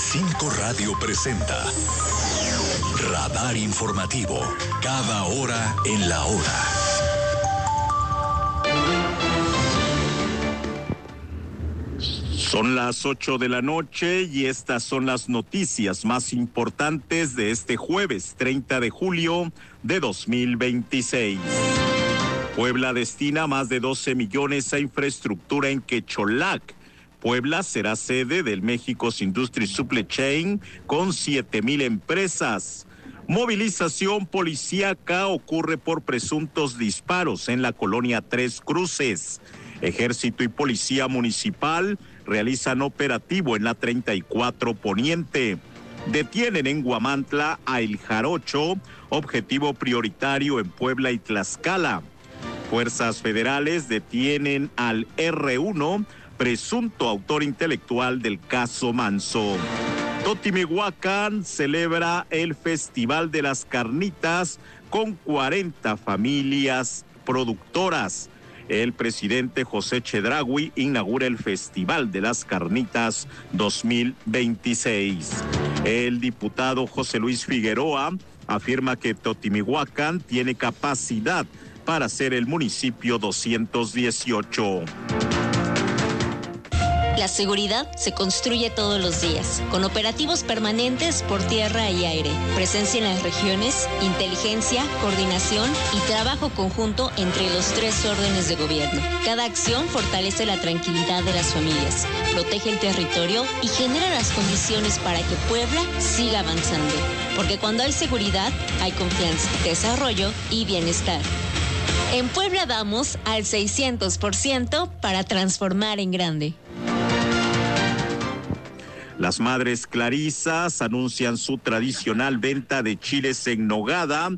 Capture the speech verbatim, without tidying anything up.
Cinco Radio presenta Radar Informativo, cada hora en la hora. Son las ocho de la noche y estas son las noticias más importantes de este jueves treinta de julio de dos mil veintiséis. Puebla destina más de doce millones a infraestructura en Quecholac. Puebla será sede del México's Industry Supply Chain con siete mil empresas. Movilización policíaca ocurre por presuntos disparos en la colonia Tres Cruces. Ejército y Policía Municipal realizan operativo en la treinta y cuatro Poniente. Detienen en Huamantla a El Jarocho, objetivo prioritario en Puebla y Tlaxcala. Fuerzas federales detienen al erre uno, presunto autor intelectual del caso Manso. Totimehuacán celebra el Festival de las Carnitas con cuarenta familias productoras. El presidente José Chedraui inaugura el Festival de las Carnitas dos mil veintiséis. El diputado José Luis Figueroa afirma que Totimehuacán tiene capacidad para ser el municipio doscientos dieciocho. La seguridad se construye todos los días, con operativos permanentes por tierra y aire, presencia en las regiones, inteligencia, coordinación y trabajo conjunto entre los tres órdenes de gobierno. Cada acción fortalece la tranquilidad de las familias, protege el territorio y genera las condiciones para que Puebla siga avanzando. Porque cuando hay seguridad, hay confianza, desarrollo y bienestar. En Puebla vamos al seiscientos por ciento para transformar en grande. Las Madres Clarisas anuncian su tradicional venta de chiles en nogada